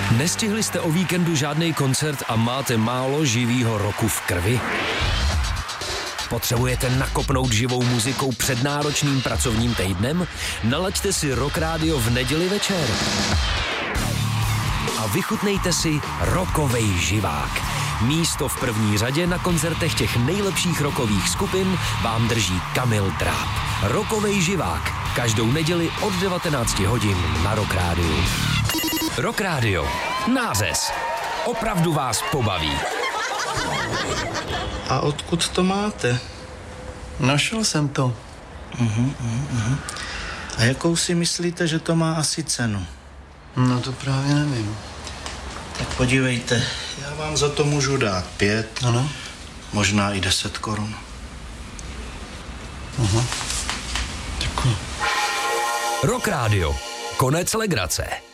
Nestihli jste o víkendu žádný koncert a máte málo živýho roku v krvi? Potřebujete nakopnout živou muzikou před náročným pracovním týdnem? Nalaďte si Rock Radio v neděli večer. A vychutnejte si rockovej živák. Místo v první řadě na koncertech těch nejlepších rockových skupin vám drží Kamil Tráb. Rockovej živák. Každou neděli od 19 hodin na Rock Radio. Rock Radio. Nářez. Opravdu vás pobaví. A odkud to máte? Našel jsem to. A jakou si myslíte, že to má asi cenu? No to právě nevím. Tak podívejte, já vám za to můžu dát 5, Ano. možná i 10 korun. Děkuji. Rock Radio. Konec legrace.